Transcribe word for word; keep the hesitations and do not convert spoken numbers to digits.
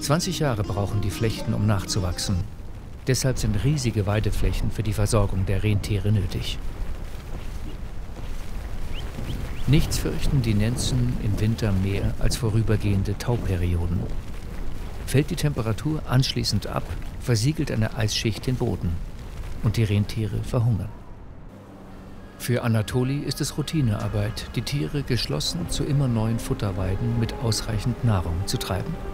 zwanzig Jahre brauchen die Flechten, um nachzuwachsen. Deshalb sind riesige Weideflächen für die Versorgung der Rentiere nötig. Nichts fürchten die Nenzen im Winter mehr als vorübergehende Tauperioden. Fällt die Temperatur anschließend ab, versiegelt eine Eisschicht den Boden und die Rentiere verhungern. Für Anatoli ist es Routinearbeit, die Tiere geschlossen zu immer neuen Futterweiden mit ausreichend Nahrung zu treiben.